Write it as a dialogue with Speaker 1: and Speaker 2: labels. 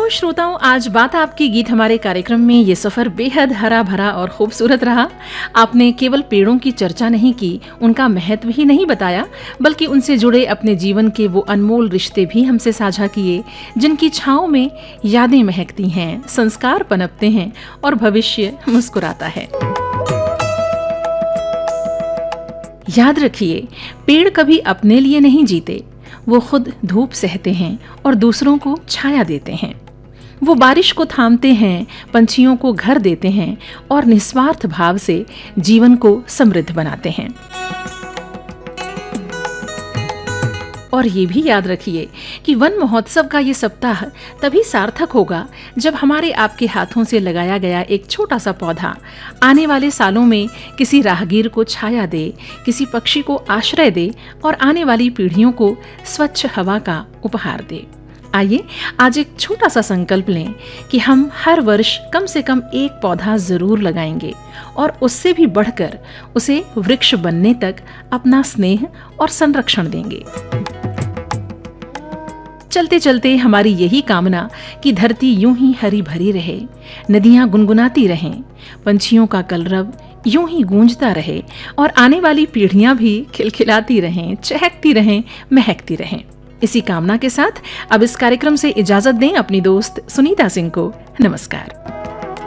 Speaker 1: तो श्रोताओं, आज बात आपकी गीत हमारे कार्यक्रम में ये सफर बेहद हरा भरा और खूबसूरत रहा। आपने केवल पेड़ों की चर्चा नहीं की, उनका महत्व ही नहीं बताया, बल्कि उनसे जुड़े अपने जीवन के वो अनमोल रिश्ते भी हमसे साझा किए, जिनकी छांव में यादें महकती हैं, संस्कार पनपते हैं और भविष्य मुस्कुराता है। याद रखिए, पेड़ कभी अपने लिए नहीं जीते, वो खुद धूप सहते हैं और दूसरों को छाया देते हैं। वो बारिश को थामते हैं, पंछियों को घर देते हैं और निस्वार्थ भाव से जीवन को समृद्ध बनाते हैं। और ये भी याद रखिए कि वन महोत्सव का ये सप्ताह तभी सार्थक होगा जब हमारे आपके हाथों से लगाया गया एक छोटा सा पौधा आने वाले सालों में किसी राहगीर को छाया दे, किसी पक्षी को आश्रय दे और आने वाली पीढ़ियों को स्वच्छ हवा का उपहार दे। आइए आज एक छोटा सा संकल्प लें कि हम हर वर्ष कम से कम एक पौधा जरूर लगाएंगे और उससे भी बढ़कर उसे वृक्ष बनने तक अपना स्नेह और संरक्षण देंगे। चलते चलते हमारी यही कामना कि धरती यूं ही हरी भरी रहे, नदियां गुनगुनाती रहें, पंछियों का कलरव यूं ही गूंजता रहे और आने वाली पीढ़ियां भी खिलखिलाती रहें, चहकती रहें, महकती रहें। इसी कामना के साथ अब इस कार्यक्रम से इजाजत दें अपनी दोस्त सुनीता सिंह को। नमस्कार।